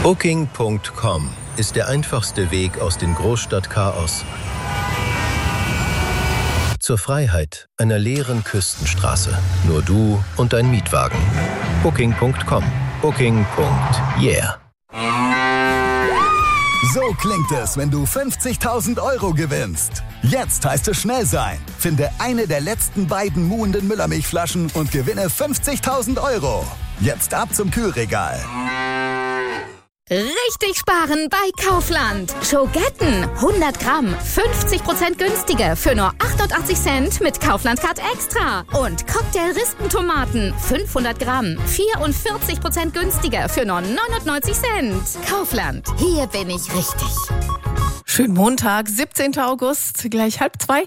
Booking.com ist der einfachste Weg aus dem Großstadtchaos zur Freiheit einer leeren Küstenstraße. Nur du und dein Mietwagen. Booking.com. Booking.yeah. So klingt es, wenn du 50.000 € gewinnst. Jetzt heißt es schnell sein. Finde eine der letzten beiden muhenden Müllermilchflaschen und gewinne 50.000 €. Jetzt ab zum Kühlregal. Richtig sparen bei Kaufland. Schogetten 100 Gramm, 50% günstiger für nur 88 Cent mit Kaufland Card Extra. Und Cocktail-Rispentomaten 500 Gramm, 44% günstiger für nur 99 Cent. Kaufland, hier bin ich richtig. Schönen Montag, 17. August, gleich 1:30.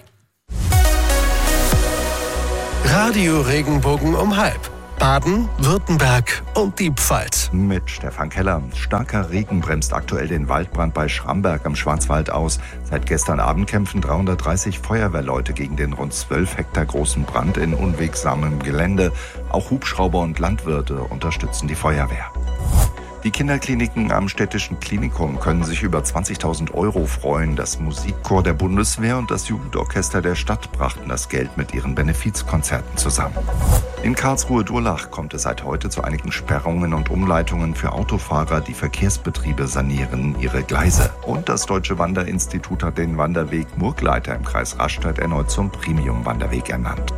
Radio Regenbogen um 1:30. Baden, Württemberg und die Pfalz. Mit Stefan Keller. Starker Regen bremst aktuell den Waldbrand bei Schramberg am Schwarzwald aus. Seit gestern Abend kämpfen 330 Feuerwehrleute gegen den rund 12 Hektar großen Brand in unwegsamem Gelände. Auch Hubschrauber und Landwirte unterstützen die Feuerwehr. Die Kinderkliniken am Städtischen Klinikum können sich über 20.000 € freuen. Das Musikchor der Bundeswehr und das Jugendorchester der Stadt brachten das Geld mit ihren Benefizkonzerten zusammen. In Karlsruhe-Durlach kommt es seit heute zu einigen Sperrungen und Umleitungen für Autofahrer. Die Verkehrsbetriebe sanieren ihre Gleise. Und das Deutsche Wanderinstitut hat den Wanderweg Murgleiter im Kreis Rastatt erneut zum Premium-Wanderweg ernannt.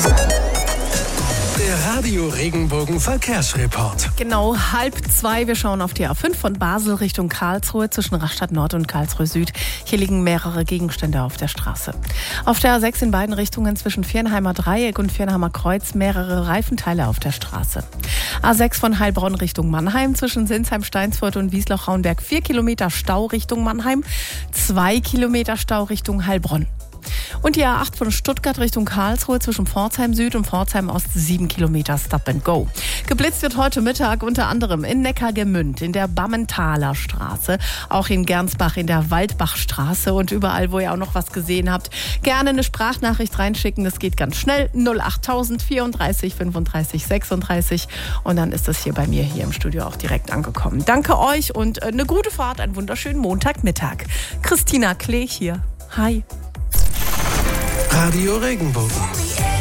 Der Radio Regenbogen Verkehrsreport. Genau 1:30. Wir schauen auf die A5 von Basel Richtung Karlsruhe zwischen Rastatt Nord und Karlsruhe Süd. Hier liegen mehrere Gegenstände auf der Straße. Auf der A6 in beiden Richtungen zwischen Viernheimer Dreieck und Viernheimer Kreuz mehrere Reifenteile auf der Straße. A6 von Heilbronn Richtung Mannheim zwischen Sinsheim, Steinsfurt und Wiesloch-Rauenberg 4 Kilometer Stau Richtung Mannheim, 2 Kilometer Stau Richtung Heilbronn. Und die A8 von Stuttgart Richtung Karlsruhe zwischen Pforzheim Süd und Pforzheim Ost 7 Kilometer Stop and Go. Geblitzt wird heute Mittag unter anderem in Neckargemünd, in der Bammentaler Straße, auch in Gernsbach in der Waldbachstraße und überall, wo ihr auch noch was gesehen habt. Gerne eine Sprachnachricht reinschicken, das geht ganz schnell. 08000 34 35 36 und dann ist das hier bei mir hier im Studio auch direkt angekommen. Danke euch und eine gute Fahrt, einen wunderschönen Montagmittag. Christina Klee hier. Hi. Radio Regenbogen.